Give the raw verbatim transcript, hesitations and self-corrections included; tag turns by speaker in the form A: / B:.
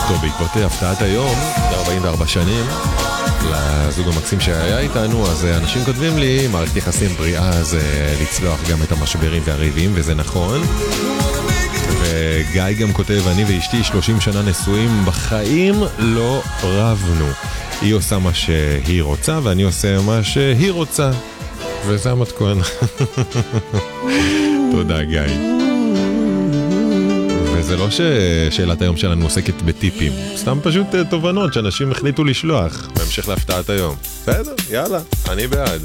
A: טוב, בעקבות הפתעת היום, ארבעים וארבע שנים, לזוג המקסים שהיה איתנו, אז אנשים כותבים לי, מערכת יחסים בריאה זה לצלוח גם את המשברים והריבים, וזה נכון. וגיא גם כותב, אני ואשתי שלושים שנה נשואים, בחיים לא רבנו. היא עושה מה שהיא רוצה, ואני עושה מה שהיא רוצה. וזה המתכון. תודה, גיא. וזה לא ששאלת היום שלנו עוסקת בטיפים, סתם פשוט תובנות שאנשים החליטו לשלוח בהמשך להפתעת היום. בסדר, יאללה, אני בעד.